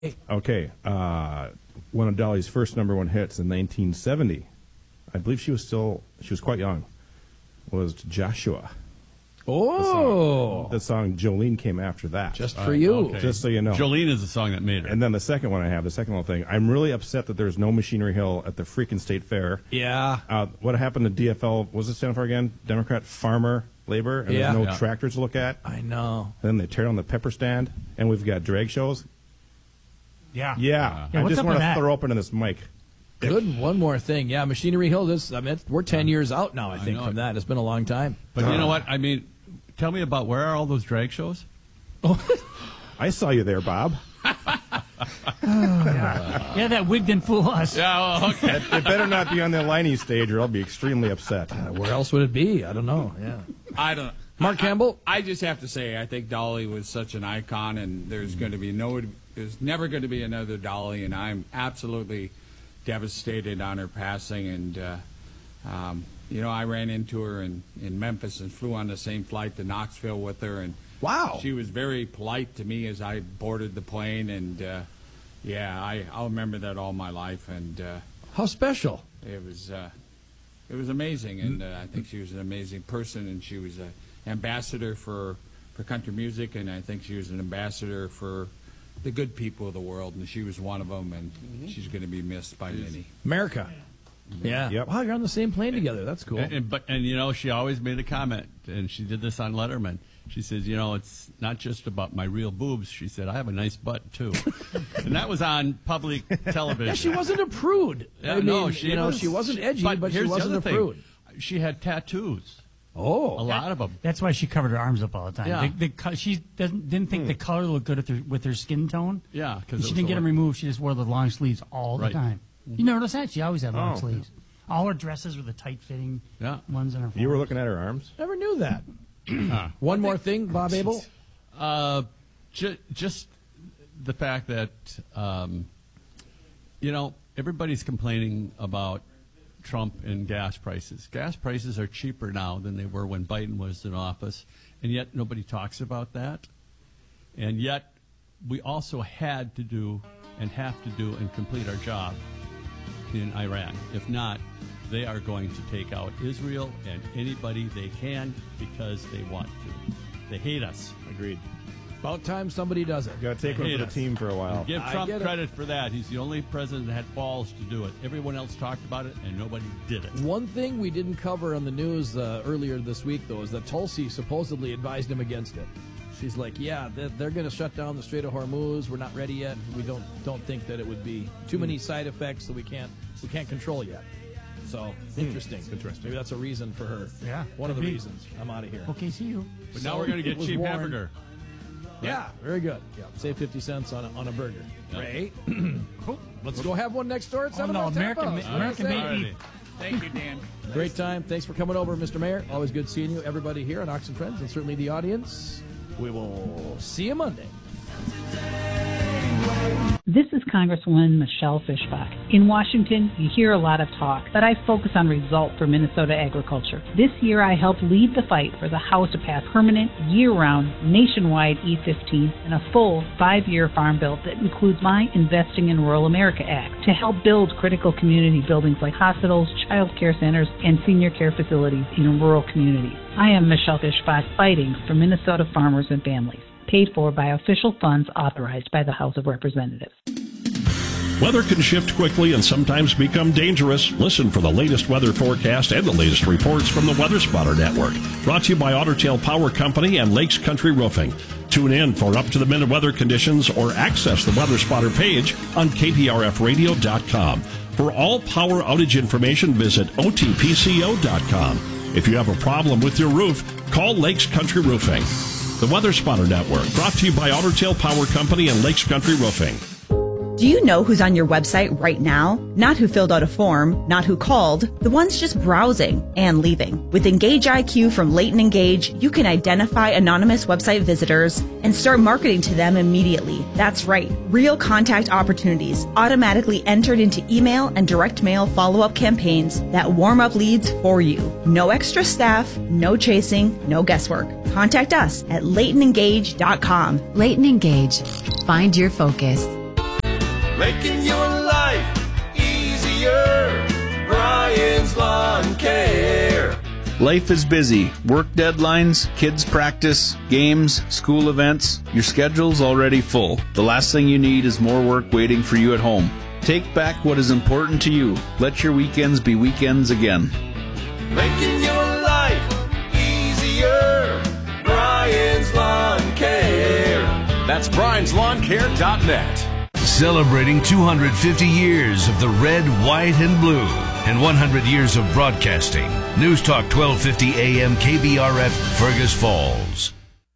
Okay. One of Dolly's first number one hits in 1970, I believe she was quite young, was Joshua. Oh. The song Jolene came after that. Just for you. Okay. Just so you know. Jolene is the song that made her. And then the second one I have, the second little thing, I'm really upset that there's no Machinery Hill at the freaking state fair. Yeah. What happened to DFL, what was it stand for again? Democrat Farmer Labor? And Yeah. there's no tractors to look at. I know. And then they tear down the pepper stand, and we've got drag shows. Yeah. Yeah. I what's just up want with to that? throw open this mic. Good. One more thing. Yeah, Machinery Hill, we're 10 years out now, I think, know from it. that. It's been a long time. But you know what? I mean, tell me about where are all those drag shows? I saw you there, Bob. Yeah, that wig didn't fool us. Yeah, well, okay. It better not be on the Liney stage, or I'll be extremely upset. Where else would it be? I don't know. Yeah. I don't. Mark Campbell? I just have to say, I think Dolly was such an icon, and there's never going to be another Dolly, and I'm absolutely devastated on her passing. And I ran into her in Memphis and flew on the same flight to Knoxville with her, and Wow. she was very polite to me as I boarded the plane, and I'll remember that all my life. And How special. it was amazing, and I think she was an amazing person, and she was an ambassador for country music, and I think she was an ambassador for the good people of the world, and she was one of them, and she's going to be missed by many. America. Yeah. Yep. Wow, you're on the same plane together. That's cool. And she always made a comment, and she did this on Letterman. She says, it's not just about my real boobs. She said, I have a nice butt, too. And that was on public television. Yeah, she wasn't a prude. Yeah, I mean, no, she wasn't edgy, but she here's the wasn't other a thing. prude. She had tattoos. Oh. A lot of them. That's why she covered her arms up all the time. Yeah. She didn't think the color looked good with her skin tone. Yeah, because She didn't get them removed. She just wore the long sleeves all the Right. time. You notice that? She always had long sleeves. All her dresses were the tight-fitting ones in her. You were looking at her arms? Never knew that. One more thing, Bob Abel? Just the fact that, everybody's complaining about Trump and gas prices. Gas prices are cheaper now than they were when Biden was in office, and yet nobody talks about that. And yet we also had to do and have to do and complete our job in Iran. If not, they are going to take out Israel and anybody they can because they want to. They hate us. Agreed. About time somebody does it. Got to take one for the team for a while. Give I Trump get it. credit for that. He's the only president that had balls to do it. Everyone else talked about it, and nobody did it. One thing we didn't cover on the news earlier this week, though, is that Tulsi supposedly advised him against it. She's like, they're going to shut down the Strait of Hormuz. We're not ready yet. We don't think that it would be too many side effects that we can't control yet. So, interesting. Maybe that's a reason for her. Yeah. One of the could be. reasons. I'm out of here. Okay, see you. But now we're going to get it was cheap warned. hamburger. Yeah, very good. Yeah, save 50 cents on a burger. Right? Cool. Let's go have one next door at 7 no, on Tap American House. made beef. Thank you, Dan. Great time. Thanks for coming over, Mr. Mayor. Always good seeing you, everybody here on Ox and Friends, and certainly the audience. We will see you Monday. This is Congresswoman Michelle Fischbach. In Washington, you hear a lot of talk, but I focus on results for Minnesota agriculture. This year, I helped lead the fight for the House to pass permanent, year-round, nationwide E-15 and a full 5-year farm bill that includes my Investing in Rural America Act to help build critical community buildings like hospitals, child care centers, and senior care facilities in rural communities. I am Michelle Fischbach, fighting for Minnesota farmers and families. Paid for by official funds authorized by the House of Representatives. Weather can shift quickly and sometimes become dangerous. Listen for the latest weather forecast and the latest reports from the Weather Spotter Network. Brought to you by Otter Tail Power Company and Lakes Country Roofing. Tune in for up-to-the-minute weather conditions or access the Weather Spotter page on KPRFradio.com. For all power outage information, visit OTPCO.com. If you have a problem with your roof, call Lakes Country Roofing. The Weather Spotter Network, brought to you by Otter Tail Power Company and Lakes Country Roofing. Do you know who's on your website right now? Not who filled out a form, not who called, the ones just browsing and leaving. With Engage IQ from Leighton Engage, you can identify anonymous website visitors and start marketing to them immediately. That's right, real contact opportunities automatically entered into email and direct mail follow-up campaigns that warm up leads for you. No extra staff, no chasing, no guesswork. Contact us at LeightonEngage.com. Leighton Engage. Find your focus. making your life easier. Brian's Lawn Care. Life is busy. Work deadlines, kids' practice, games, school events. Your schedule's already full. The last thing you need is more work waiting for you at home. Take back what is important to you. Let your weekends be weekends again. Making your life easier. Brian's Lawn Care. That's Brian'sLawnCare.net. Celebrating 250 years of the red, white, and blue and 100 years of broadcasting. News Talk 1250 AM KBRF, Fergus Falls.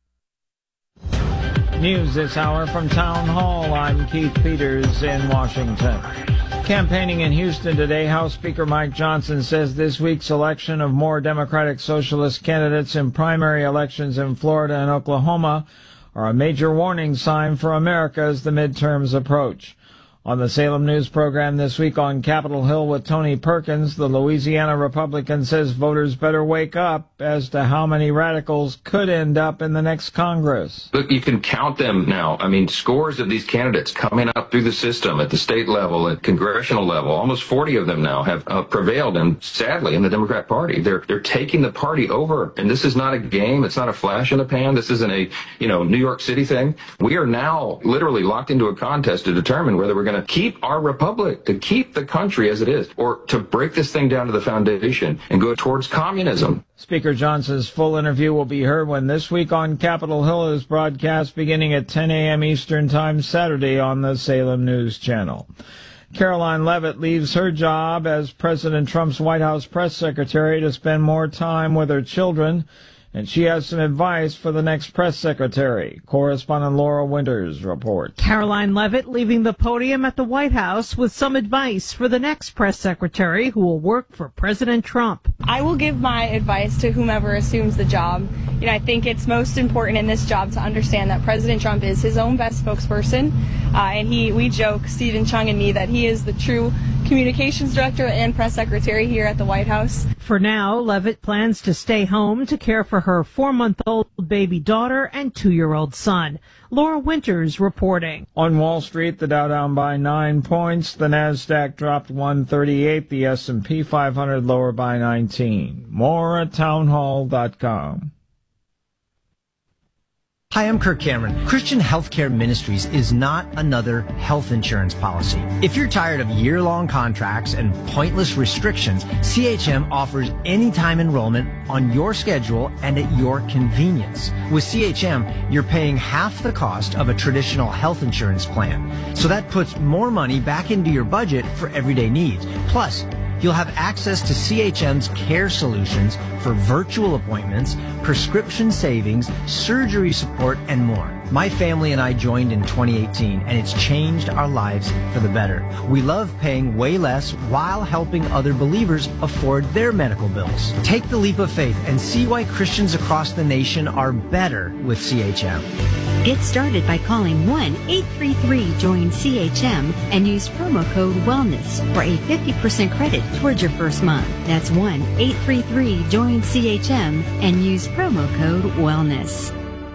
News this hour from Town Hall. I'm Keith Peters in Washington. Campaigning in Houston today, House Speaker Mike Johnson says this week's election of more Democratic Socialist candidates in primary elections in Florida and Oklahoma are a major warning sign for America as the midterms approach. On the Salem News program this week on Capitol Hill with Tony Perkins, the Louisiana Republican says voters better wake up as to how many radicals could end up in the next Congress. Look, you can count them now. I mean, scores of these candidates coming up through the system at the state level, at congressional level. Almost 40 of them now have prevailed, and sadly, in the Democrat Party. They're taking the party over, and this is not a game. It's not a flash in the pan. This isn't a, New York City thing. We are now literally locked into a contest to determine whether we're going to keep our republic, to keep the country as it is, or to break this thing down to the foundation and go towards communism. Speaker Johnson's full interview will be heard when This Week on Capitol Hill is broadcast beginning at 10 a.m. Eastern Time Saturday on the Salem News Channel. Caroline Leavitt leaves her job as President Trump's White House press secretary to spend more time with her children, and she has some advice for the next press secretary. Correspondent Laura Winters reports. Caroline Leavitt leaving the podium at the White House with some advice for the next press secretary who will work for President Trump. I will give my advice to whomever assumes the job. I think it's most important in this job to understand that President Trump is his own best spokesperson. And we joke, Stephen Chung and me, that he is the true communications director and press secretary here at the White House. For now, Leavitt plans to stay home to care for her 4-month-old baby daughter and 2-year-old son. Laura Winters reporting. On Wall Street, the Dow down by 9 points. The Nasdaq dropped 138. The S&P 500 lower by 19. More at townhall.com. Hi, I'm Kirk Cameron. Christian Healthcare Ministries is not another health insurance policy. If you're tired of year-long contracts and pointless restrictions, CHM offers anytime enrollment on your schedule and at your convenience. With CHM, you're paying half the cost of a traditional health insurance plan. So that puts more money back into your budget for everyday needs. Plus, you'll have access to CHM's care solutions for virtual appointments, prescription savings, surgery support, and more. My family and I joined in 2018, and it's changed our lives for the better. We love paying way less while helping other believers afford their medical bills. Take the leap of faith and see why Christians across the nation are better with CHM. Get started by calling 1-833-JOIN-CHM and use promo code WELLNESS for a 50% credit towards your first month. That's 1-833-JOIN-CHM and use promo code WELLNESS.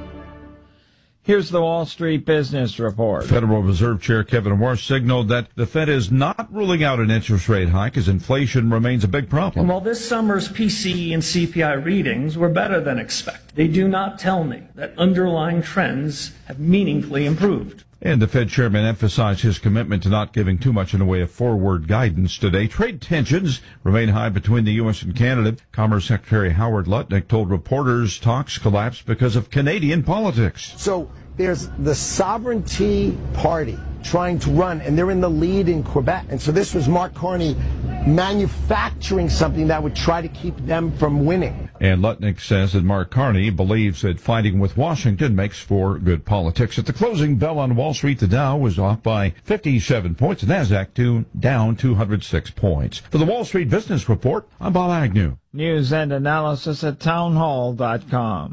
Here's the Wall Street Business Report. Federal Reserve Chair Kevin Warsh signaled that the Fed is not ruling out an interest rate hike as inflation remains a big problem. And while this summer's PCE and CPI readings were better than expected, they do not tell me that underlying trends have meaningfully improved. And the Fed chairman emphasized his commitment to not giving too much in the way of forward guidance today. Trade tensions remain high between the U.S. and Canada. Commerce Secretary Howard Lutnick told reporters talks collapsed because of Canadian politics. So there's the Sovereignty Party trying to run, and they're in the lead in Quebec. And so this was Mark Carney manufacturing something that would try to keep them from winning. And Lutnick says that Mark Carney believes that fighting with Washington makes for good politics. At the closing bell on Wall Street, the Dow was off by 57 points, the NASDAQ down 206 points. For the Wall Street Business Report, I'm Bob Agnew. News and analysis at townhall.com.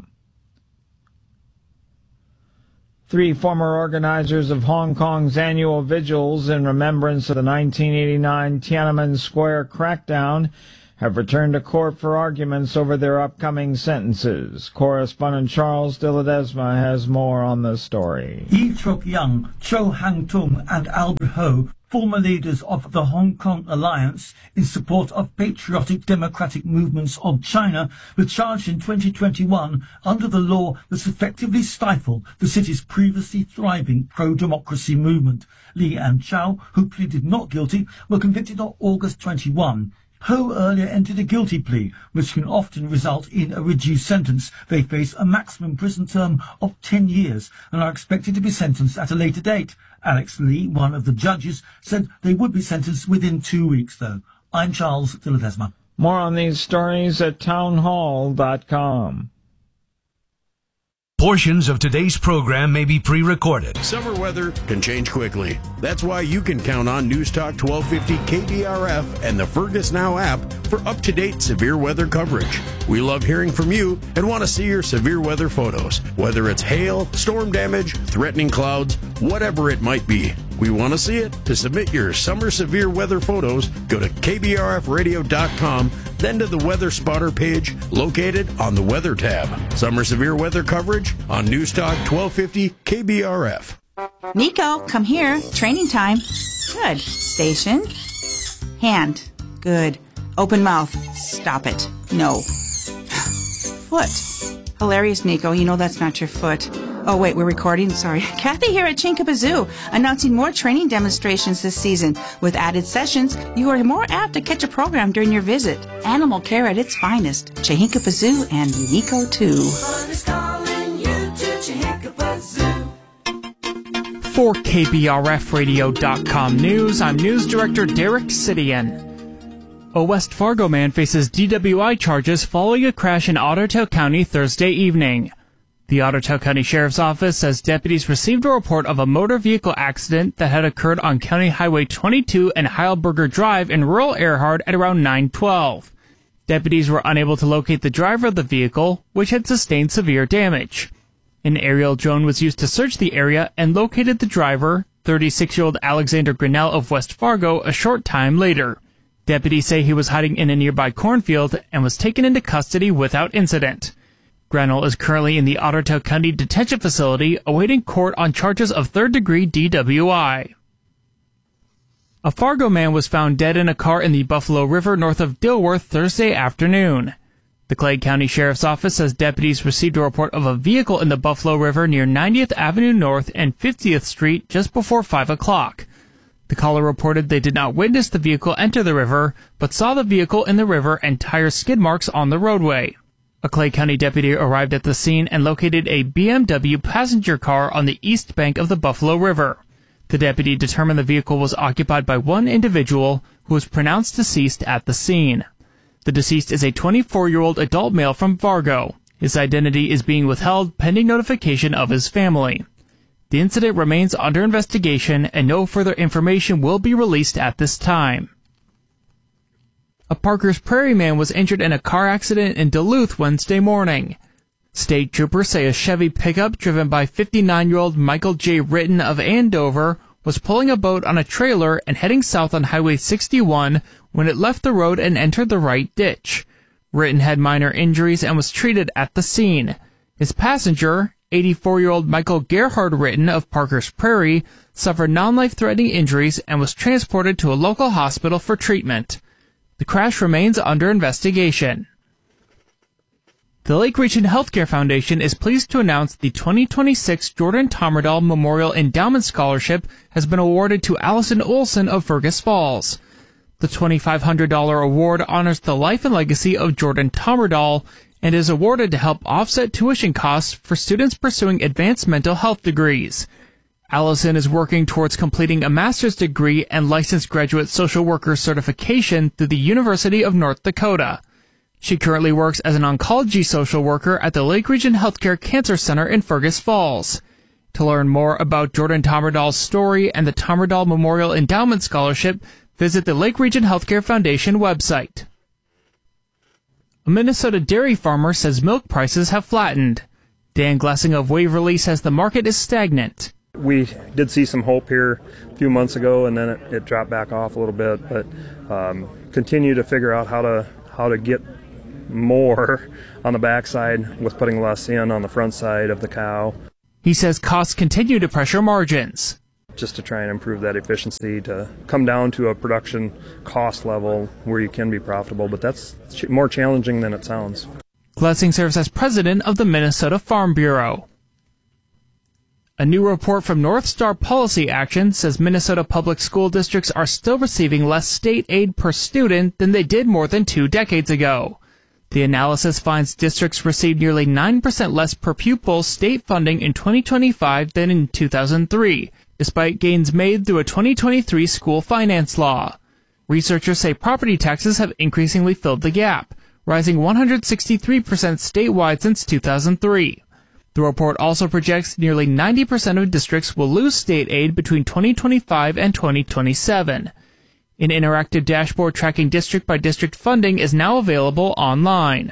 3 former organizers of Hong Kong's annual vigils in remembrance of the 1989 Tiananmen Square crackdown have returned to court for arguments over their upcoming sentences. Correspondent Charles de Ledesma has more on the story. Yi Chok-young, Cho Hang-tung, and Albert Ho, former leaders of the Hong Kong Alliance in support of patriotic democratic movements of China, were charged in 2021 under the law that effectively stifled the city's previously thriving pro-democracy movement. Li and Chow, who pleaded not guilty, were convicted on August 21. Ho earlier entered a guilty plea, which can often result in a reduced sentence. They face a maximum prison term of 10 years and are expected to be sentenced at a later date. Alex Lee, one of the judges, said they would be sentenced within 2 weeks, though. I'm Charles de Ledesma. More on these stories at townhall.com. Portions of today's program may be pre-recorded. Summer weather can change quickly. That's why you can count on News Talk 1250 KBRF and the Fergus Now app for up-to-date severe weather coverage. We love hearing from you and want to see your severe weather photos, whether it's hail, storm damage, threatening clouds, whatever it might be. We want to see it. To submit your summer severe weather photos, go to kbrfradio.com, then to the Weather Spotter page located on the Weather tab. Summer severe weather coverage on News Talk 1250 KBRF. Nico, come here. Training time. Good. Station. Hand. Good. Open mouth. Stop it. No. Foot. Hilarious, Nico. You know that's not your foot. Oh, wait, we're recording? Sorry. Kathy here at Chinkappa Zoo, announcing more training demonstrations this season. With added sessions, you are more apt to catch a program during your visit. Animal care at its finest. Chinkappa Zoo and Nico, too. For KBRFradio.com News, I'm News Director Derek Sidian. A West Fargo man faces DWI charges following a crash in Ottertail County Thursday evening. The Ottertail County Sheriff's Office says deputies received a report of a motor vehicle accident that had occurred on County Highway 22 and Heilberger Drive in rural Earhart at around 9:12. Deputies were unable to locate the driver of the vehicle, which had sustained severe damage. An aerial drone was used to search the area and located the driver, 36-year-old Alexander Grinnell of West Fargo, a short time later. Deputies say he was hiding in a nearby cornfield and was taken into custody without incident. Grinnell is currently in the Ottertail County Detention Facility awaiting court on charges of third-degree DWI. A Fargo man was found dead in a car in the Buffalo River north of Dilworth Thursday afternoon. The Clay County Sheriff's Office says deputies received a report of a vehicle in the Buffalo River near 90th Avenue North and 50th Street just before 5 o'clock. The caller reported they did not witness the vehicle enter the river, but saw the vehicle in the river and tire skid marks on the roadway. A Clay County deputy arrived at the scene and located a BMW passenger car on the east bank of the Buffalo River. The deputy determined the vehicle was occupied by one individual who was pronounced deceased at the scene. The deceased is a 24-year-old adult male from Fargo. His identity is being withheld pending notification of his family. The incident remains under investigation and no further information will be released at this time. A Parker's Prairie man was injured in a car accident in Duluth Wednesday morning. State troopers say a Chevy pickup driven by 59-year-old Michael J. Ritten of Andover was pulling a boat on a trailer and heading south on Highway 61 when it left the road and entered the right ditch. Ritten had minor injuries and was treated at the scene. His passenger, 84-year-old Michael Gerhard Ritten of Parker's Prairie, suffered non-life-threatening injuries and was transported to a local hospital for treatment. The crash remains under investigation. The Lake Region Healthcare Foundation is pleased to announce the 2026 Jordan Tommerdahl Memorial Endowment Scholarship has been awarded to Allison Olson of Fergus Falls. The $2,500 award honors the life and legacy of Jordan Tommerdahl and is awarded to help offset tuition costs for students pursuing advanced mental health degrees. Allison is working towards completing a master's degree and licensed graduate social worker certification through the University of North Dakota. She currently works as an oncology social worker at the Lake Region Healthcare Cancer Center in Fergus Falls. To learn more about Jordan Tommerdahl's story and the Tommerdahl Memorial Endowment Scholarship, visit the Lake Region Healthcare Foundation website. A Minnesota dairy farmer says milk prices have flattened. Dan Glessing of Waverly says the market is stagnant. We did see some hope here a few months ago, and then it dropped back off a little bit, but continue to figure out how how to get more on the backside with putting less in on the front side of the cow. He says costs continue to pressure margins. Just to try and improve that efficiency to come down to a production cost level where you can be profitable, but that's more challenging than it sounds. Glessing serves as president of the Minnesota Farm Bureau. A new report from North Star Policy Action says Minnesota public school districts are still receiving less state aid per student than they did more than 2 decades ago. The analysis finds districts received nearly 9% less per pupil state funding in 2025 than in 2003, despite gains made through a 2023 school finance law. Researchers say property taxes have increasingly filled the gap, rising 163% statewide since 2003. The report also projects nearly 90% of districts will lose state aid between 2025 and 2027. An interactive dashboard tracking district-by-district funding is now available online.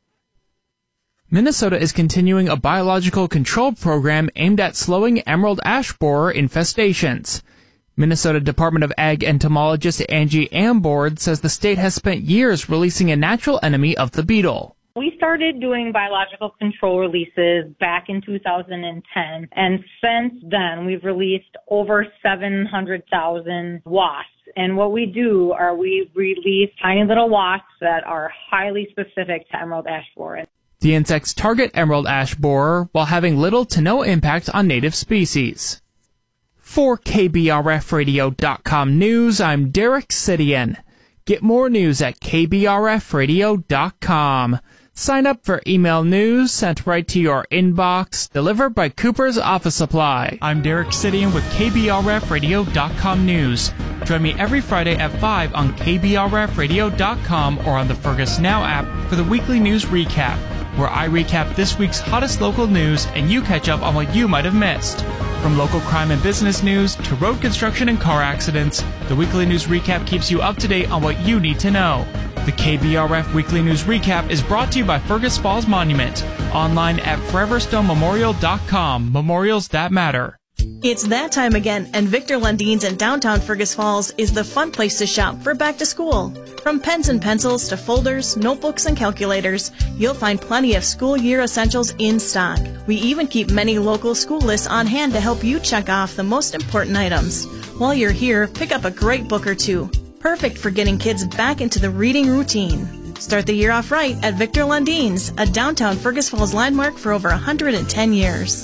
Minnesota is continuing a biological control program aimed at slowing emerald ash borer infestations. Minnesota Department of Ag entomologist Angie Ambord says the state has spent years releasing a natural enemy of the beetle. We started doing biological control releases back in 2010, and since then we've released over 700,000 wasps. And what we do are we release tiny little wasps that are highly specific to emerald ash borer. The insects target emerald ash borer while having little to no impact on native species. For KBRFradio.com News, I'm Derek Sidian. Get more news at KBRFradio.com. Sign up for email news sent right to your inbox, delivered by Cooper's Office Supply. I'm Derek Sidian with KBRFradio.com News. Join me every Friday at 5 on KBRFradio.com or on the Fergus Now app for the weekly news recap, where I recap this week's hottest local news and you catch up on what you might have missed. From local crime and business news to road construction and car accidents, the weekly news recap keeps you up to date on what you need to know. The KBRF Weekly News Recap is brought to you by Fergus Falls Monument, online at foreverstonememorial.com. Memorials that matter. It's that time again, and Victor Lundine's in downtown Fergus Falls is the fun place to shop for back to school. From pens and pencils to folders, notebooks, and calculators, you'll find plenty of school year essentials in stock. We even keep many local school lists on hand to help you check off the most important items. While you're here, pick up a great book or two. Perfect for getting kids back into the reading routine. Start the year off right at Victor Lundine's, a downtown Fergus Falls landmark for over 110 years.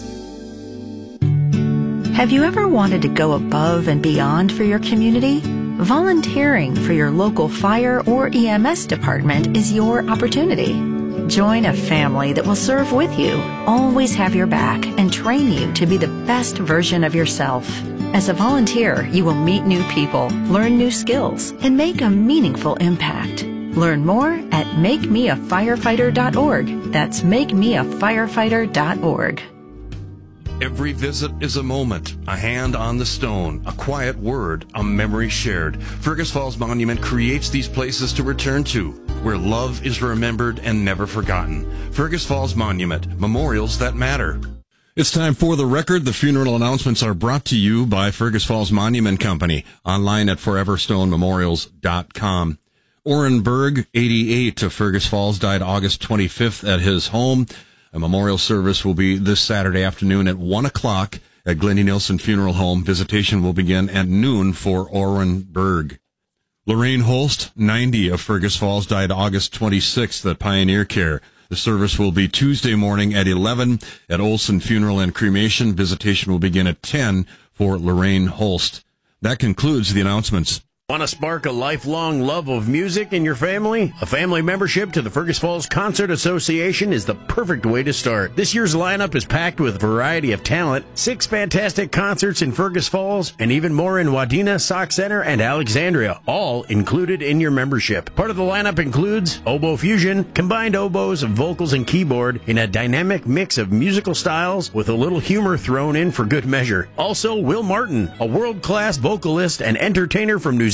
Have you ever wanted to go above and beyond for your community? Volunteering for your local fire or EMS department is your opportunity. Join a family that will serve with you, always have your back, and train you to be the best version of yourself. As a volunteer, you will meet new people, learn new skills, and make a meaningful impact. Learn more at makemeafirefighter.org. That's makemeafirefighter.org. Every visit is a moment, a hand on the stone, a quiet word, a memory shared. Fergus Falls Monument creates these places to return to, where love is remembered and never forgotten. Fergus Falls Monument, memorials that matter. It's time for The Record. The funeral announcements are brought to you by Fergus Falls Monument Company, online at foreverstonememorials.com. Orrin Berg, 88, of Fergus Falls, died August 25th at his home. A memorial service will be this Saturday afternoon at 1 o'clock at Glendy Nilsson Funeral Home. Visitation will begin at noon for Orrin Berg. Lorraine Holst, 90, of Fergus Falls, died August 26th at Pioneer Care. The service will be Tuesday morning at 11 at Olson Funeral and Cremation. Visitation will begin at 10 for Lorraine Holst. That concludes the announcements. Want to spark a lifelong love of music in your family? A family membership to the Fergus Falls Concert Association is the perfect way to start. This year's lineup is packed with a variety of talent, 6 fantastic concerts in Fergus Falls, and even more in Wadena, Sauk Center, and Alexandria, all included in your membership. Part of the lineup includes Oboe Fusion, combined oboes, vocals, and keyboard in a dynamic mix of musical styles with a little humor thrown in for good measure. Also, Will Martin, a world-class vocalist and entertainer from New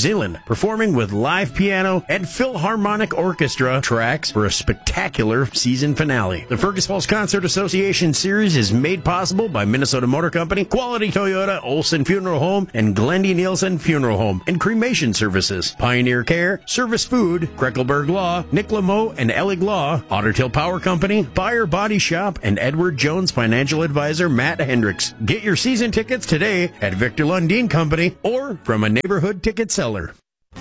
New Zealand, performing with live piano and Philharmonic Orchestra tracks for a spectacular season finale. The Fergus Falls Concert Association Series is made possible by Minnesota Motor Company, Quality Toyota, Olson Funeral Home, and Glendy Nielsen Funeral Home and Cremation Services, Pioneer Care, Service Food, Krekelberg Law, Nick Lameau and Elig Law, Otter Tail Power Company, Buyer Body Shop, and Edward Jones Financial Advisor Matt Hendricks. Get your season tickets today at Victor Lundin Company or from a neighborhood ticket seller.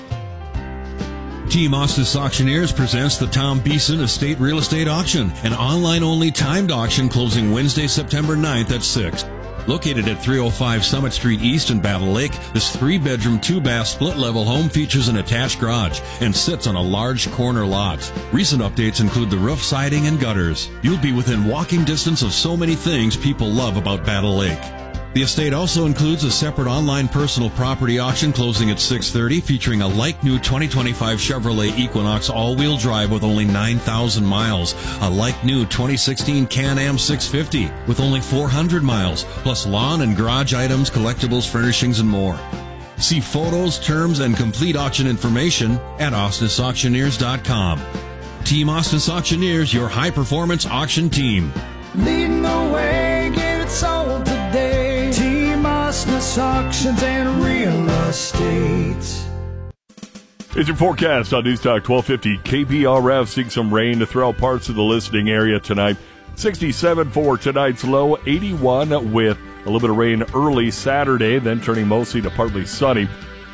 Team Ostis Auctioneers presents the Tom Beeson Estate Real Estate Auction, an online-only timed auction closing Wednesday, September 9th at 6. Located at 305 Summit Street East in Battle Lake, this 3-bedroom, 2-bath split-level home features an attached garage and sits on a large corner lot. Recent updates include the roof, siding, and gutters. You'll be within walking distance of so many things people love about Battle Lake. The estate also includes a separate online personal property auction closing at 6:30, featuring a like-new 2025 Chevrolet Equinox all-wheel drive with only 9,000 miles, a like-new 2016 Can-Am 650 with only 400 miles, plus lawn and garage items, collectibles, furnishings, and more. See photos, terms, and complete auction information at ostisauctioneers.com. Team Ostis Auctioneers, your high-performance auction team. Leading the way, get it sold today. Team Ostis Auctions and Real Estate. It's your forecast on News Talk 1250 KPRF. Seeing some rain to throughout parts of the listening area tonight. 67 for tonight's low, 81 with a little bit of rain early Saturday, then turning mostly to partly sunny.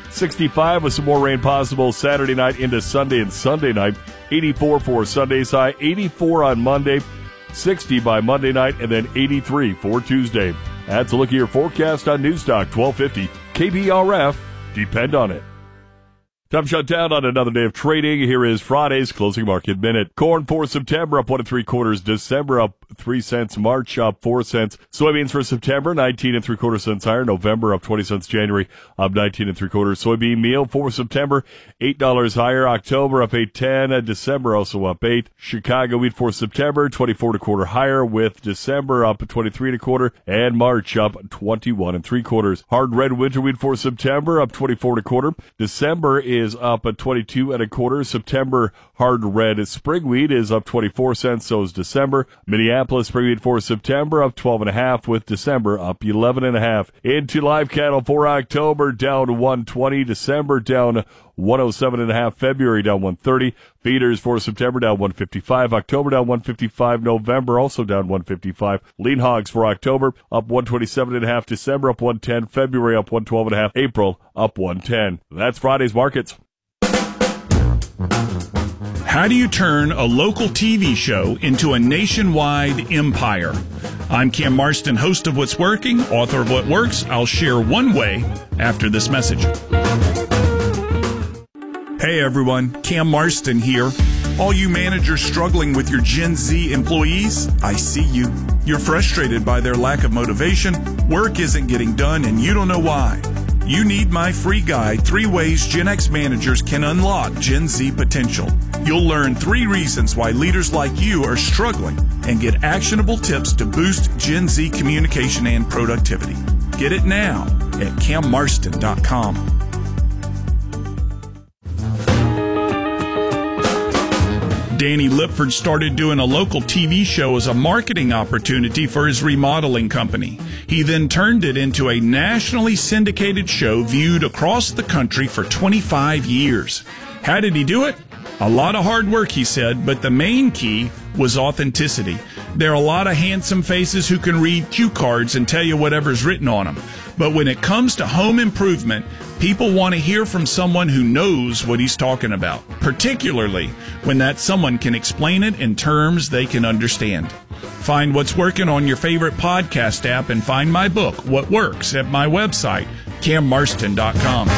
65 with some more rain possible Saturday night into Sunday and Sunday night. 84 for Sunday's high, 84 on Monday. 60 by Monday night, and then 83 for Tuesday. That's a look at your forecast on News Talk 1250 KPRF. Depend on it. Time to shut down on another day of trading. Here is Friday's closing market minute. Corn for September up 1 3/4. December up 3 cents. March up 4 cents. Soybeans for September 19 3/4 cents higher. November up 20 cents. January up 19 3/4. Soybean meal for September $8 higher. October up 8.10. December also up 8. Chicago wheat for September 24 1/4 higher, with December up 23 1/4 and March up 21 3/4. Hard red winter wheat for September up 24 1/4. December is up at 22 1/4. September hard red spring wheat is up 24 cents. So is December. Minneapolis spring wheat for September up 12.5, with December up 11.5. Into live cattle for October down 120. December down 107.5. February down 130. Feeders for September down 155. October down 155. November also down 155. Lean hogs for October up 127.5. December up 110. February up 112.5. April up 110. That's Friday's markets. How do you turn a local TV show into a nationwide empire? I'm Cam Marston, host of What's Working, author of What Works. I'll share one way after this message. Hey everyone, Cam Marston here. All you managers struggling with your Gen Z employees, I see you. You're frustrated by their lack of motivation, work isn't getting done, and you don't know why. You need my free guide, 3 Ways Gen X Managers Can Unlock Gen Z Potential. You'll learn 3 reasons why leaders like you are struggling and get actionable tips to boost Gen Z communication and productivity. Get it now at cammarston.com. Danny Lipford started doing a local TV show as a marketing opportunity for his remodeling company. He then turned it into a nationally syndicated show viewed across the country for 25 years. How did he do it? A lot of hard work, he said, but the main key was authenticity. There are a lot of handsome faces who can read cue cards and tell you whatever's written on them. But when it comes to home improvement, people want to hear from someone who knows what he's talking about, particularly when that someone can explain it in terms they can understand. Find What's Working on your favorite podcast app and find my book, What Works, at my website, cammarston.com.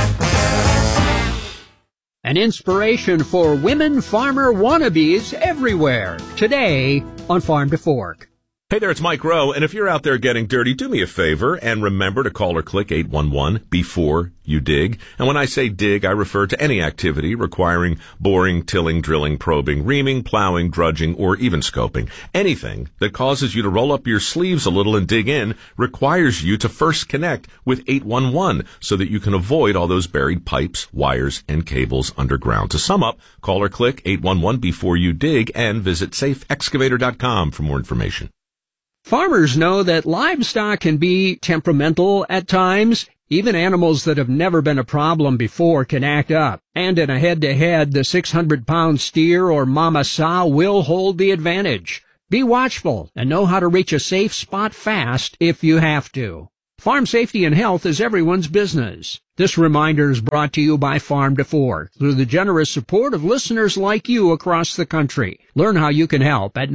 An inspiration for women farmer wannabes everywhere. Today on Farm to Fork. Hey there, it's Mike Rowe, and if you're out there getting dirty, do me a favor and remember to call or click 811 before you dig. And when I say dig, I refer to any activity requiring boring, tilling, drilling, probing, reaming, plowing, drudging, or even scoping. Anything that causes you to roll up your sleeves a little and dig in requires you to first connect with 811 so that you can avoid all those buried pipes, wires, and cables underground. To sum up, call or click 811 before you dig and visit safeexcavator.com for more information. Farmers know that livestock can be temperamental at times. Even animals that have never been a problem before can act up. And in a head-to-head, the 600-pound steer or mama sow will hold the advantage. Be watchful and know how to reach a safe spot fast if you have to. Farm safety and health is everyone's business. This reminder is brought to you by Farm to Fork through the generous support of listeners like you across the country. Learn how you can help at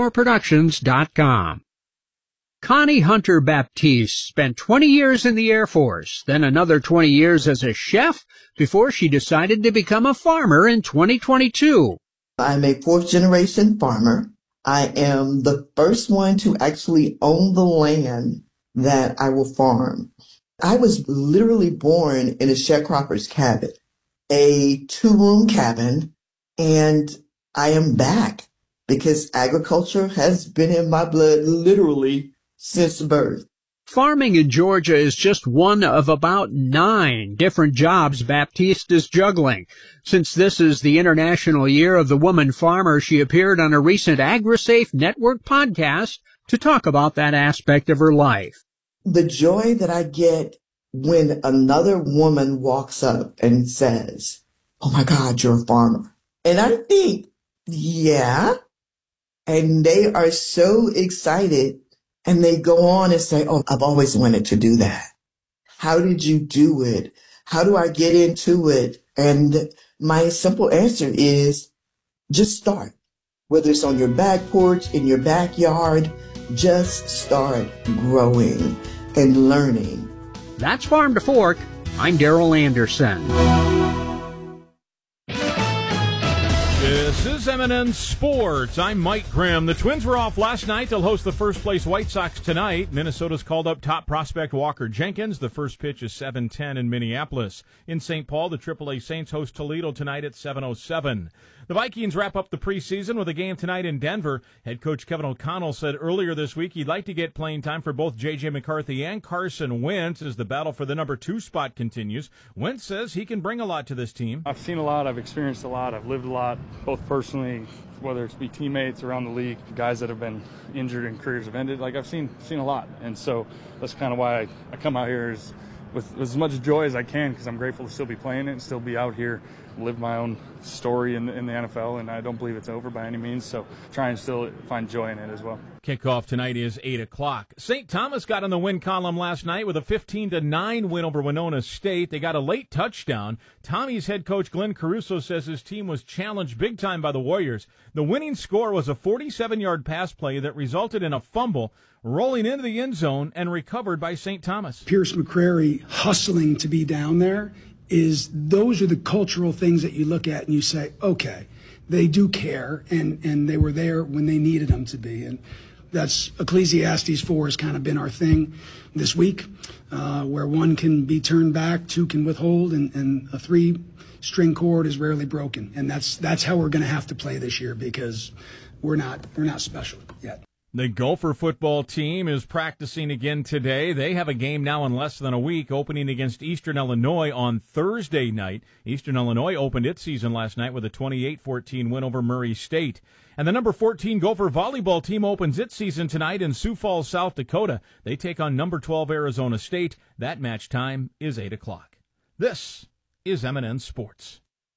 NorthshoreProductions.com. Connie Hunter Baptiste spent 20 years in the Air Force, then another 20 years as a chef before she decided to become a farmer in 2022. I'm a fourth-generation farmer. I am the first one to actually own the land that I will farm. I was literally born in a sharecropper's cabin, a two-room cabin, and I am back because agriculture has been in my blood literally since birth. Farming in Georgia is just one of about 9 different jobs Baptiste is juggling. Since this is the International Year of the Woman Farmer, she appeared on a recent AgriSafe Network podcast to talk about that aspect of her life. The joy that I get when another woman walks up and says, "Oh my God, you're a farmer." And I think, yeah. And they are so excited. And they go on and say, "Oh, I've always wanted to do that. How did you do it? How do I get into it?" And my simple answer is just start. Whether it's on your back porch, in your backyard, just start growing and learning. That's Farm to Fork. I'm Daryl Anderson. This is M&N Sports. I'm Mike Grimm. The Twins were off last night. They'll host the first-place White Sox tonight. Minnesota's called up top prospect Walker Jenkins. The first pitch is 7:10 in Minneapolis. In St. Paul, the AAA Saints host Toledo tonight at 7:07. The Vikings wrap up the preseason with a game tonight in Denver. Head coach Kevin O'Connell said earlier this week he'd like to get playing time for both J.J. McCarthy and Carson Wentz as the battle for the number 2 spot continues. Wentz says he can bring a lot to this team. I've seen a lot. I've experienced a lot. I've lived a lot, both personally, whether it's be teammates around the league, guys that have been injured and careers have ended. Like, I've seen a lot. And so that's kind of why I come out here with as much joy as I can, because I'm grateful to still be playing it and still be out here, live my own story in the NFL, and I don't believe it's over by any means, so try and still find joy in it as well. Kickoff tonight is 8 o'clock. St. Thomas got on the win column last night with a 15-9 win over Winona State. They got a late touchdown. Tommy's head coach Glenn Caruso says his team was challenged big time by the Warriors. The winning score was a 47-yard pass play that resulted in a fumble rolling into the end zone and recovered by St. Thomas. Pierce McCrary hustling to be down there. Those are the cultural things that you look at and you say, okay, they do care, and they were there when they needed them to be. And that's Ecclesiastes 4 has kind of been our thing this week, where 1 can be turned back, 2 can withhold, and a 3-string chord is rarely broken. And that's how we're going to have to play this year, because we're not special yet. The Gopher football team is practicing again today. They have a game now in less than a week, opening against Eastern Illinois on Thursday night. Eastern Illinois opened its season last night with a 28-14 win over Murray State. And the number 14 Gopher volleyball team opens its season tonight in Sioux Falls, South Dakota. They take on number 12 Arizona State. That match time is 8 o'clock. This is M&N Sports.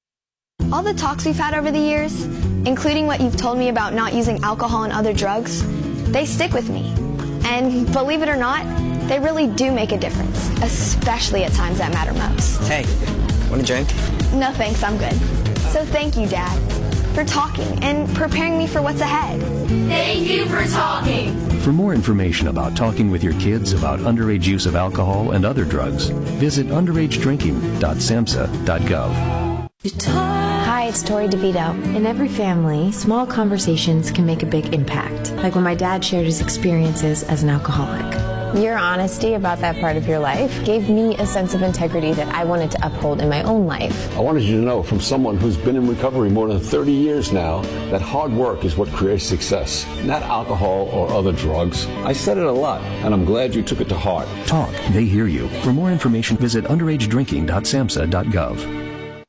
All the talks we've had over the years, including what you've told me about not using alcohol and other drugs, they stick with me. And believe it or not, they really do make a difference, especially at times that matter most. Hey, want a drink? No thanks, I'm good. So thank you, Dad, for talking and preparing me for what's ahead. Thank you for talking. For more information about talking with your kids about underage use of alcohol and other drugs, visit underagedrinking.samhsa.gov. You talk Hi, it's Tori DeVito. In every family, small conversations can make a big impact, like when my dad shared his experiences as an alcoholic. Your honesty about that part of your life gave me a sense of integrity that I wanted to uphold in my own life. I wanted you to know from someone who's been in recovery more than 30 years now that hard work is what creates success, not alcohol or other drugs. I said it a lot, and I'm glad you took it to heart. Talk. They hear you. For more information, visit underagedrinking.samhsa.gov.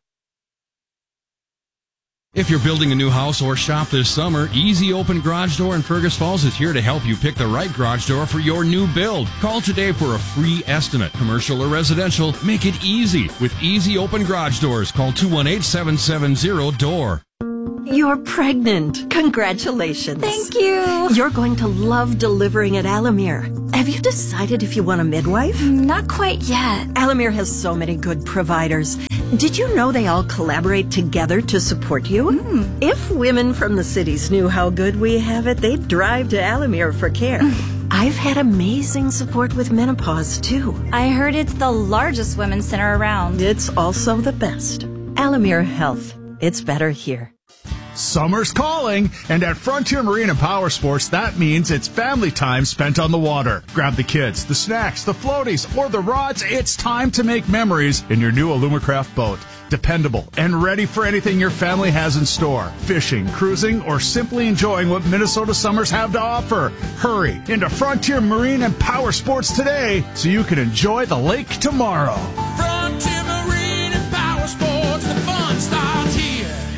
If you're building a new house or shop this summer, Easy Open Garage Door in Fergus Falls is here to help you pick the right garage door for your new build. Call today for a free estimate. Commercial or residential, make it easy with Easy Open Garage Doors. Call 218-770-DOOR. You're pregnant. Congratulations. Thank you. You're going to love delivering at Alamere. Have you decided if you want a midwife? Not quite yet. Alamere has so many good providers. Did you know they all collaborate together to support you? If women from the cities knew how good we have it, they'd drive to Alamere for care. I've had amazing support with menopause, too. I heard it's the largest women's center around. It's also the best. Alamere Health. It's better here. Summer's calling, and at Frontier Marine and Power Sports, that means it's family time spent on the water. Grab the kids, the snacks, the floaties, or the rods. It's time to make memories in your new Alumacraft boat. Dependable and ready for anything your family has in store. Fishing, cruising, or simply enjoying what Minnesota summers have to offer. Hurry into Frontier Marine and Power Sports today so you can enjoy the lake tomorrow. Frontier Marine and Power Sports, the fun starts here.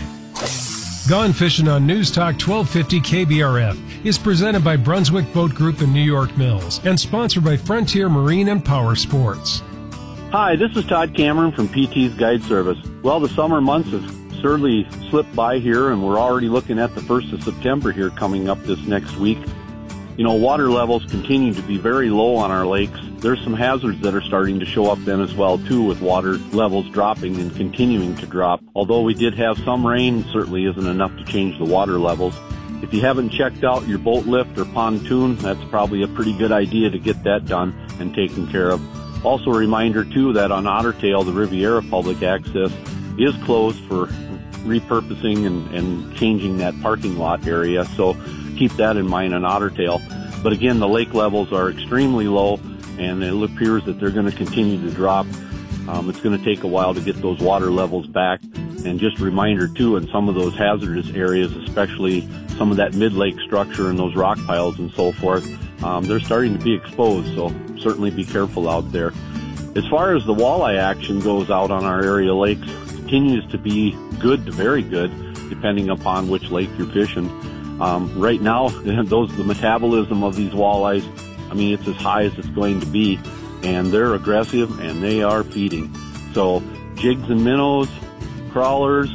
Gone Fishing on News Talk 1250 KBRF is presented by Brunswick Boat Group and New York Mills and sponsored by Frontier Marine and Power Sports. Hi, this is Todd Cameron from PT's Guide Service. Well, the summer months have certainly slipped by here, and we're already looking at the 1st of September here coming up this next week. You know, water levels continue to be very low on our lakes. There's some hazards that are starting to show up then as well, too, with water levels dropping and continuing to drop. Although we did have some rain, certainly isn't enough to change the water levels. If you haven't checked out your boat lift or pontoon, that's probably a pretty good idea to get that done and taken care of. Also a reminder, too, that on Ottertail, the Riviera Public Access is closed for repurposing and changing that parking lot area, so keep that in mind on Ottertail. But again, the lake levels are extremely low, and it appears that they're going to continue to drop. It's going to take a while to get those water levels back. And just a reminder, too, in some of those hazardous areas, especially some of that mid-lake structure and those rock piles and so forth, they're starting to be exposed, so certainly be careful out there. As far as the walleye action goes out on our area lakes, it continues to be good to very good, depending upon which lake you're fishing. Right now, the metabolism of these walleyes, I mean, it's as high as it's going to be, and they're aggressive and they are feeding. So jigs and minnows, crawlers,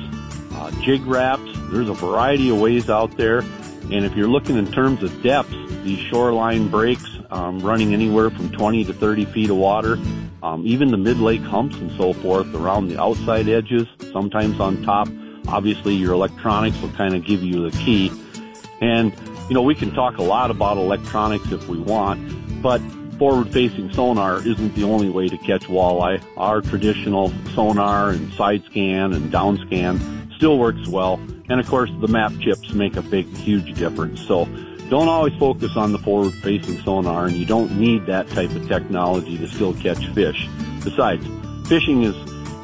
jig wraps, there's a variety of ways out there. And if you're looking in terms of depths, these shoreline breaks running anywhere from 20 to 30 feet of water, even the mid-lake humps and so forth around the outside edges, sometimes on top. Obviously, your electronics will kind of give you the key. And, you know, we can talk a lot about electronics if we want, but forward-facing sonar isn't the only way to catch walleye. Our traditional sonar and side scan and down scan still works well. And, of course, the map chips make a big, huge difference. So don't always focus on the forward-facing sonar, and you don't need that type of technology to still catch fish. Besides, fishing is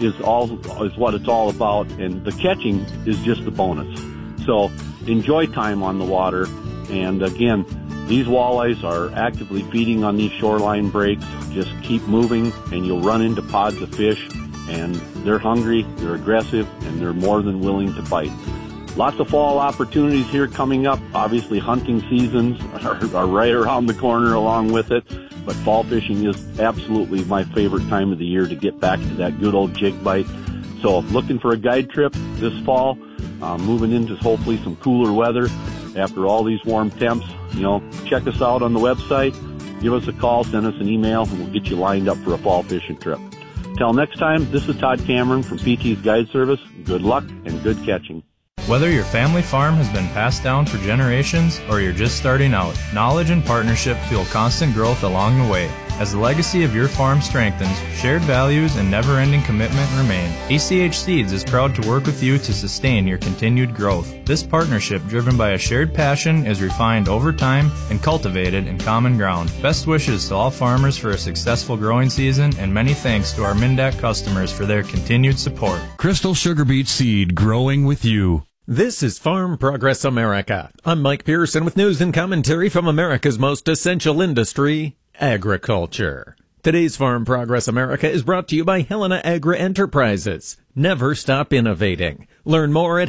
what it's all about, and the catching is just a bonus. So enjoy time on the water. And again, these walleyes are actively feeding on these shoreline breaks. Just keep moving and you'll run into pods of fish, and they're hungry, they're aggressive, and they're more than willing to bite. Lots of fall opportunities here coming up. Obviously, hunting seasons are right around the corner along with it, but fall fishing is absolutely my favorite time of the year to get back to that good old jig bite. So looking for a guide trip this fall, moving into hopefully some cooler weather after all these warm temps. You know, check us out on the website, give us a call, send us an email, and we'll get you lined up for a fall fishing trip. Till next time, this is Todd Cameron from PT's Guide Service. Good luck and good catching. Whether your family farm has been passed down for generations or you're just starting out, knowledge and partnership fuel constant growth along the way. As the legacy of your farm strengthens, shared values and never-ending commitment remain. ACH Seeds is proud to work with you to sustain your continued growth. This partnership, driven by a shared passion, is refined over time and cultivated in common ground. Best wishes to all farmers for a successful growing season, and many thanks to our Mindac customers for their continued support. Crystal Sugar Beet Seed, growing with you. This is Farm Progress America. I'm Mike Pearson with news and commentary from America's most essential industry, agriculture. Today's Farm Progress America is brought to you by Helena Agri Enterprises. Never stop innovating. Learn more at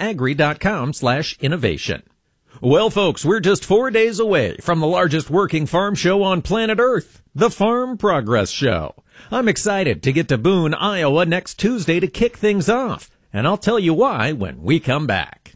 helenaagri.com/innovation. Well, folks, we're just 4 days away from the largest working farm show on planet Earth, the Farm Progress Show. I'm excited to get to Boone, Iowa next Tuesday to kick things off, and I'll tell you why when we come back.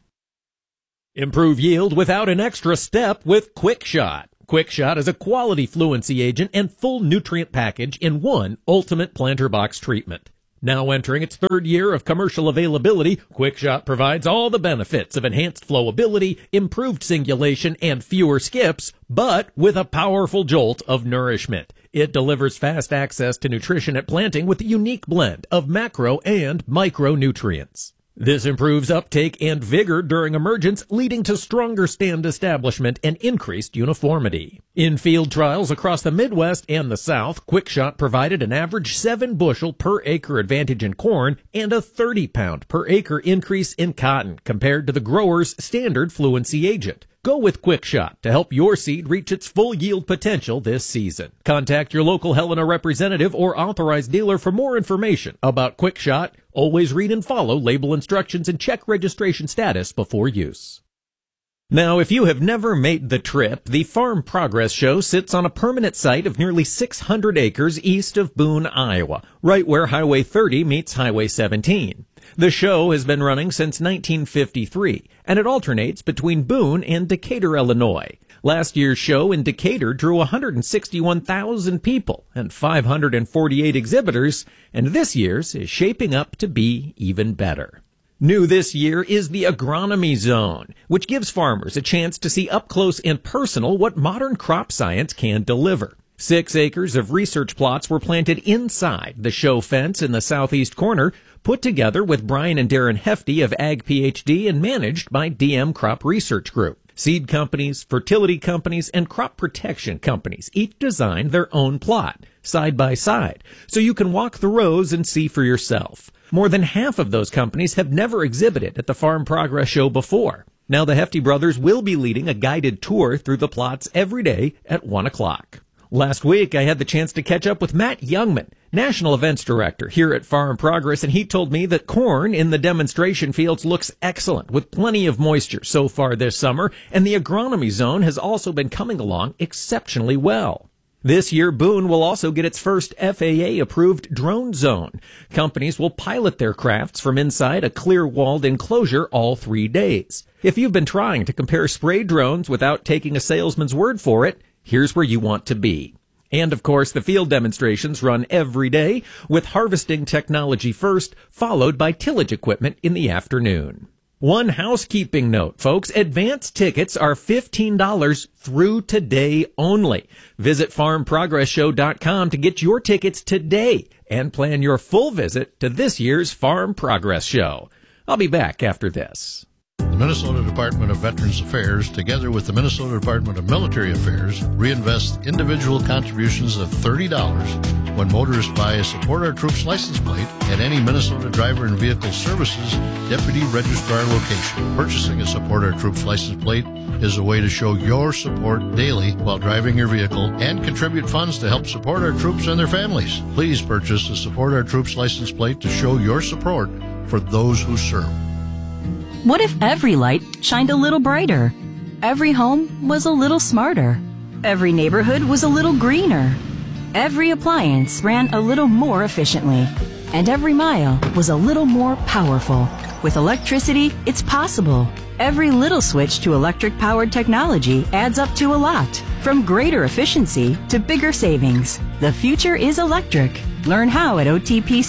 Improve yield without an extra step with QuickShot. QuickShot is a quality fluency agent and full nutrient package in one ultimate planter box treatment. Now entering its third year of commercial availability, QuickShot provides all the benefits of enhanced flowability, improved singulation, and fewer skips, but with a powerful jolt of nourishment. It delivers fast access to nutrition at planting with a unique blend of macro and micronutrients. This improves uptake and vigor during emergence, leading to stronger stand establishment and increased uniformity. In field trials across the Midwest and the South, QuickShot provided an average 7 bushel per acre advantage in corn and a 30-pound per acre increase in cotton compared to the grower's standard fluency agent. Go with QuickShot to help your seed reach its full yield potential this season. Contact your local Helena representative or authorized dealer for more information about QuickShot. Always read and follow label instructions and check registration status before use. Now, if you have never made the trip, the Farm Progress Show sits on a permanent site of nearly 600 acres east of Boone, Iowa, right where Highway 30 meets Highway 17. The show has been running since 1953, and it alternates between Boone and Decatur, Illinois. Last year's show in Decatur drew 161,000 people and 548 exhibitors, and this year's is shaping up to be even better. New this year is the Agronomy Zone, which gives farmers a chance to see up close and personal what modern crop science can deliver. 6 acres of research plots were planted inside the show fence in the southeast corner, put together with Brian and Darren Hefty of Ag PhD and managed by DM Crop Research Group. Seed companies, fertility companies, and crop protection companies each designed their own plot, side by side, so you can walk the rows and see for yourself. More than half of those companies have never exhibited at the Farm Progress Show before. Now the Hefty brothers will be leading a guided tour through the plots every day at 1 o'clock. Last week, I had the chance to catch up with Matt Youngman, National Events Director here at Farm Progress, and he told me that corn in the demonstration fields looks excellent with plenty of moisture so far this summer, and the Agronomy Zone has also been coming along exceptionally well. This year, Boone will also get its first FAA-approved drone zone. Companies will pilot their crafts from inside a clear-walled enclosure all 3 days. If you've been trying to compare spray drones without taking a salesman's word for it, here's where you want to be. And, of course, the field demonstrations run every day, with harvesting technology first, followed by tillage equipment in the afternoon. One housekeeping note, folks. Advance tickets are $15 through today only. Visit FarmProgressShow.com to get your tickets today and plan your full visit to this year's Farm Progress Show. I'll be back after this. The Minnesota Department of Veterans Affairs, together with the Minnesota Department of Military Affairs, reinvest individual contributions of $30 when motorists buy a Support Our Troops license plate at any Minnesota Driver and Vehicle Services Deputy Registrar location. Purchasing a Support Our Troops license plate is a way to show your support daily while driving your vehicle and contribute funds to help support our troops and their families. Please purchase a Support Our Troops license plate to show your support for those who serve. What if every light shined a little brighter? Every home was a little smarter. Every neighborhood was a little greener. Every appliance ran a little more efficiently. And every mile was a little more powerful. With electricity, it's possible. Every little switch to electric-powered technology adds up to a lot. From greater efficiency to bigger savings. The future is electric. Learn how at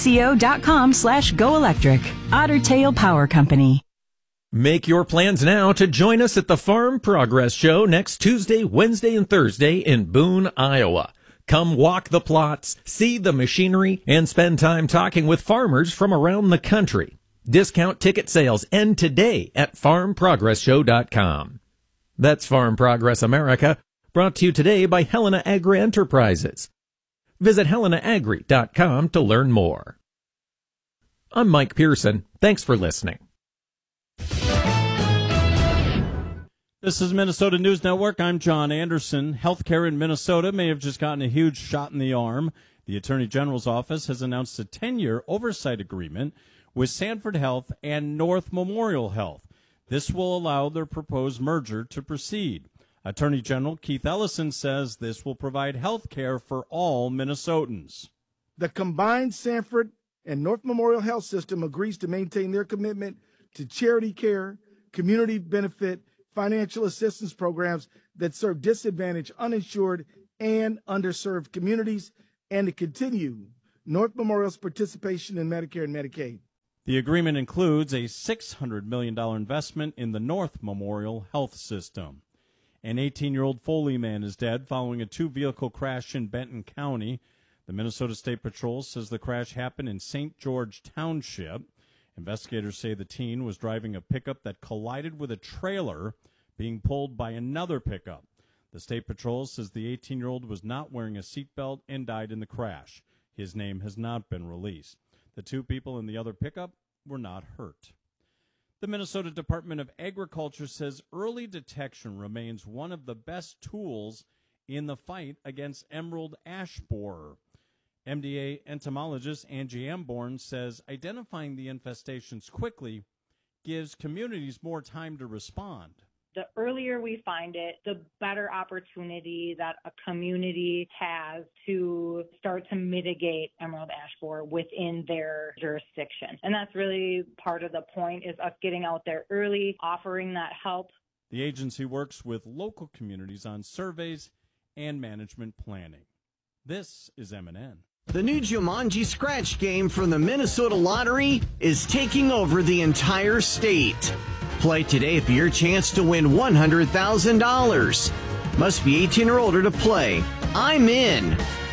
otpco.com/goelectric. Otter Tail Power Company. Make your plans now to join us at the Farm Progress Show next Tuesday, Wednesday, and Thursday in Boone, Iowa. Come walk the plots, see the machinery, and spend time talking with farmers from around the country. Discount ticket sales end today at farmprogressshow.com. That's Farm Progress America, brought to you today by Helena Agri Enterprises. Visit helenaagri.com to learn more. I'm Mike Pearson. Thanks for listening. This is Minnesota News Network. I'm John Anderson. Healthcare in Minnesota may have just gotten a huge shot in the arm. The Attorney General's office has announced a 10-year oversight agreement with Sanford Health and North Memorial Health. This will allow their proposed merger to proceed. Attorney General Keith Ellison says this will provide health care for all Minnesotans. The combined Sanford and North Memorial Health System agrees to maintain their commitment to charity care, community benefit, financial assistance programs that serve disadvantaged, uninsured, and underserved communities, and to continue North Memorial's participation in Medicare and Medicaid. The agreement includes a $600 million investment in the North Memorial Health System. An 18-year-old Foley man is dead following a two-vehicle crash in Benton County. The Minnesota State Patrol says the crash happened in St. George Township. Investigators say the teen was driving a pickup that collided with a trailer being pulled by another pickup. The State Patrol says the 18-year-old was not wearing a seatbelt and died in the crash. His name has not been released. The two people in the other pickup were not hurt. The Minnesota Department of Agriculture says early detection remains one of the best tools in the fight against emerald ash borer. MDA entomologist Angie Amborn says identifying the infestations quickly gives communities more time to respond. The earlier we find it, the better opportunity that a community has to start to mitigate emerald ash borer within their jurisdiction. And that's really part of the point, is us getting out there early, offering that help. The agency works with local communities on surveys and management planning. This is MNN. The new Jumanji Scratch game from the Minnesota Lottery is taking over the entire state. Play today for your chance to win $100,000. Must be 18 or older to play. I'm in.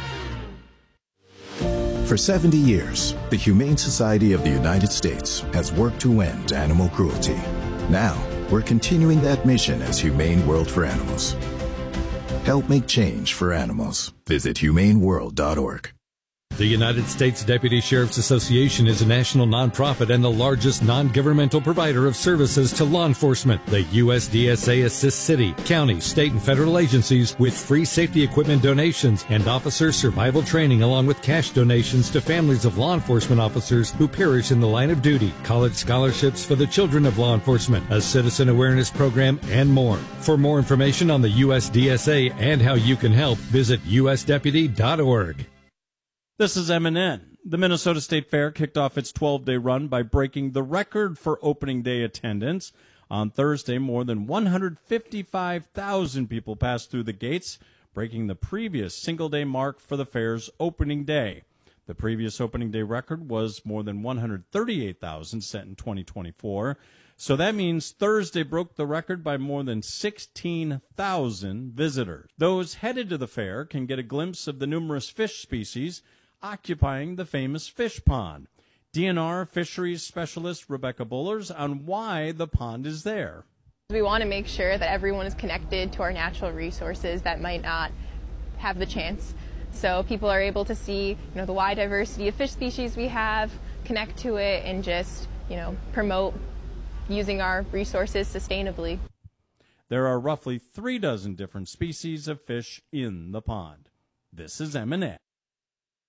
For 70 years, the Humane Society of the United States has worked to end animal cruelty. Now, we're continuing that mission as Humane World for Animals. Help make change for animals. Visit humaneworld.org. The United States Deputy Sheriff's Association is a national nonprofit and the largest non-governmental provider of services to law enforcement. The USDSA assists city, county, state, and federal agencies with free safety equipment donations and officer survival training, along with cash donations to families of law enforcement officers who perish in the line of duty, college scholarships for the children of law enforcement, a citizen awareness program, and more. For more information on the USDSA and how you can help, visit usdeputy.org. This is MNN. The Minnesota State Fair kicked off its 12-day run by breaking the record for opening day attendance. On Thursday, more than 155,000 people passed through the gates, breaking the previous single-day mark for the fair's opening day. The previous opening day record was more than 138,000 set in 2024. So that means Thursday broke the record by more than 16,000 visitors. Those headed to the fair can get a glimpse of the numerous fish species occupying the famous fish pond. DNR fisheries specialist Rebecca Bullers on why the pond is there. We want to make sure that everyone is connected to our natural resources that might not have the chance. So people are able to see, the wide diversity of fish species we have, connect to it, and just, promote using our resources sustainably. There are roughly 36 different species of fish in the pond. This is MNN.